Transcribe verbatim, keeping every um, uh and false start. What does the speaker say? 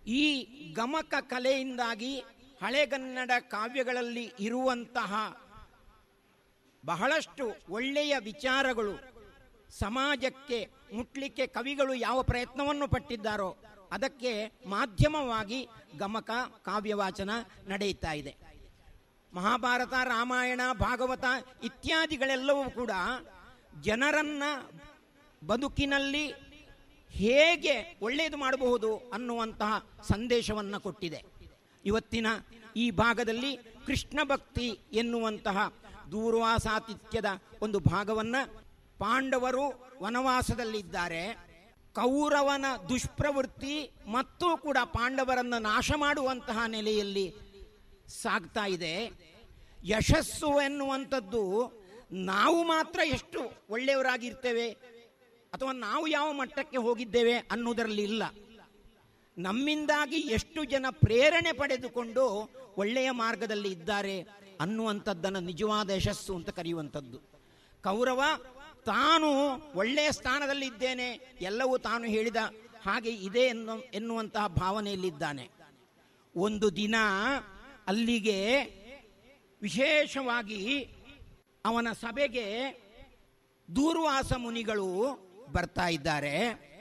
ಈ ಗಮಕ ಕಲೆಯಿಂದಾಗಿ ಹಳೆಗನ್ನಡ ಕಾವ್ಯಗಳಲ್ಲಿ ಇರುವಂತಹ ಬಹಳಷ್ಟು ಒಳ್ಳೆಯ ವಿಚಾರಗಳು ಸಮಾಜಕ್ಕೆ ಮುಟ್ಲಿಕ್ಕೆ ಕವಿಗಳು ಯಾವ ಪ್ರಯತ್ನವನ್ನು ಪಟ್ಟಿದ್ದಾರೋ ಅದಕ್ಕೆ ಮಾಧ್ಯಮವಾಗಿ ಗಮಕ ಕಾವ್ಯವಾಚನ ನಡೆಯುತ್ತಾ ಇದೆ. ಮಹಾಭಾರತ, ರಾಮಾಯಣ, ಭಾಗವತ ಇತ್ಯಾದಿಗಳೆಲ್ಲವೂ ಕೂಡ ಜನರನ್ನ ಬದುಕಿನಲ್ಲಿ ಹೇಗೆ ಒಳ್ಳೆಯದು ಮಾಡಬಹುದು ಅನ್ನುವಂತಹ ಸಂದೇಶವನ್ನು ಕೊಟ್ಟಿದೆ. ಇವತ್ತಿನ ಈ ಭಾಗದಲ್ಲಿ ಕೃಷ್ಣ ಭಕ್ತಿ ಎನ್ನುವಂತಹ ದೂರ್ವಾಸಾತಿಥ್ಯದ ಒಂದು ಭಾಗವನ್ನು, ಪಾಂಡವರು ವನವಾಸದಲ್ಲಿದ್ದಾರೆ, ಕೌರವನ ದುಷ್ಪ್ರವೃತ್ತಿ ಮತ್ತು ಕೂಡ ಪಾಂಡವರನ್ನು ನಾಶ ಮಾಡುವಂತಹ ನೆಲೆಯಲ್ಲಿ ಸಾಗ್ತಾ ಇದೆ. ಯಶಸ್ಸು ಎನ್ನುವಂಥದ್ದು ನಾವು ಮಾತ್ರ ಎಷ್ಟು ಒಳ್ಳೆಯವರಾಗಿರ್ತೇವೆ ಅಥವಾ ನಾವು ಯಾವ ಮಟ್ಟಕ್ಕೆ ಹೋಗಿದ್ದೇವೆ ಅನ್ನೋದರಲ್ಲಿ ಇಲ್ಲ, ನಮ್ಮಿಂದಾಗಿ ಎಷ್ಟು ಜನ ಪ್ರೇರಣೆ ಪಡೆದುಕೊಂಡು ಒಳ್ಳೆಯ ಮಾರ್ಗದಲ್ಲಿ ಇದ್ದಾರೆ ಅನ್ನುವಂಥದ್ದನ್ನು ನಿಜವಾದ ಯಶಸ್ಸು ಅಂತ ಕರೆಯುವಂಥದ್ದು. ಕೌರವ ತಾನು ಒಳ್ಳೆಯ ಸ್ಥಾನದಲ್ಲಿ ಇದ್ದೇನೆ, ಎಲ್ಲವೂ ತಾನು ಹೇಳಿದ ಹಾಗೆ ಇದೆ ಎನ್ನು ಎನ್ನುವಂತಹ ಭಾವನೆಯಲ್ಲಿದ್ದಾನೆ. ಒಂದು ದಿನ ಅಲ್ಲಿಗೆ ವಿಶೇಷವಾಗಿ ಅವನ ಸಭೆಗೆ ದೂರ್ವಾಸ ಮುನಿಗಳು ಬರ್ತಾ ಇದ್ದಾರೆ.